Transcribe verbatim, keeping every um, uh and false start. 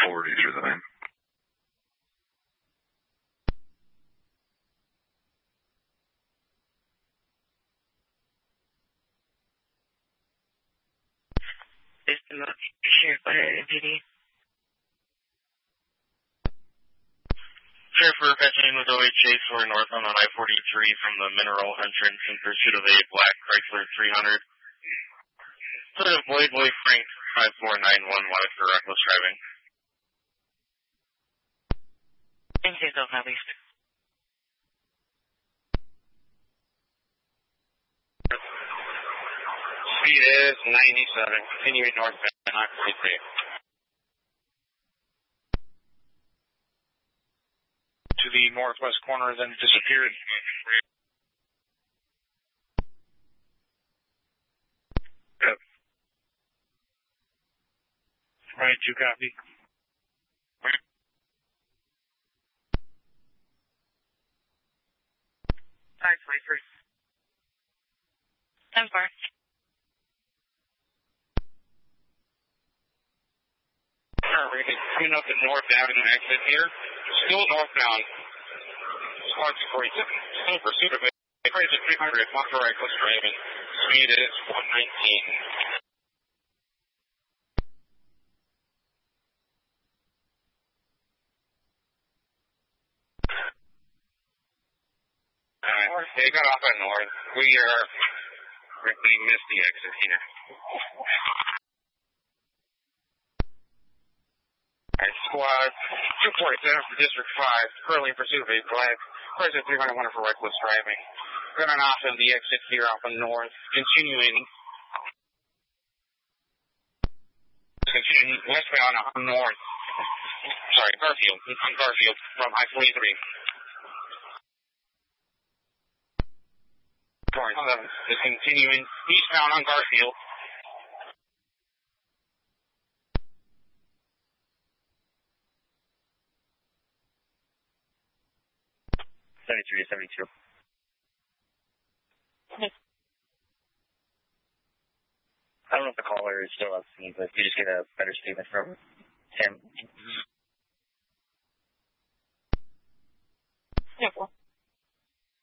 forty through the van. Is the sheriff by M P D? Sheriff, we're patching with O H A four northbound on I forty-three from the Mineral entrance in pursuit of a black Chrysler three hundred. Sort of Boy Boy Frank five four nine one wanted for reckless driving. Thank you, though, at least. Speed is ninety-seven, continuing northbound on I forty-three. To the northwest corner, then disappeared. Yep. Right, you copy. Five twenty-three. Ten four. Alright, coming up the North Avenue exit here. Still northbound. Squad two forty-six. Still in pursuit of a Chrysler three hundred. Walk to reckless driving. Speed is one nineteen. Alright, they got off at North. We are, we missed the exit here. Alright, squad two forty-seven for District five, currently in pursuit of a black Chrysler three hundred for reckless driving. Running off of the exit here off of North, continuing, continuing westbound on North. Sorry, Garfield, on Garfield from I forty-three. Is continuing eastbound on Garfield. seventy-three to seventy-two. I don't know if the caller is still up to me, but you just get a better statement from him. Yeah, well.